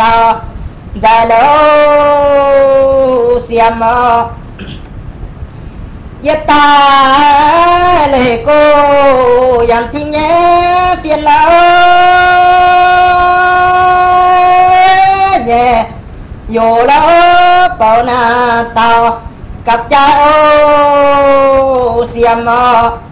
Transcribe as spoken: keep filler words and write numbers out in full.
tao dài lâu xiêm mơ yết ta lệ cô yam ti nhé phiền lão nhé yo lão bao na tao cặp cha ô xiêm mơ